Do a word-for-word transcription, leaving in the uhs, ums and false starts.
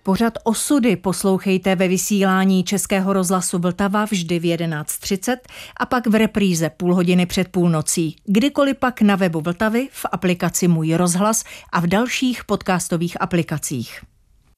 Pořad Osudy poslouchejte ve vysílání Českého rozhlasu Vltava vždy v jedenáct třicet a pak v repríze půl hodiny před půlnocí. Kdykoliv pak na webu Vltavy, v aplikaci Můj rozhlas a v dalších podcastových aplikacích.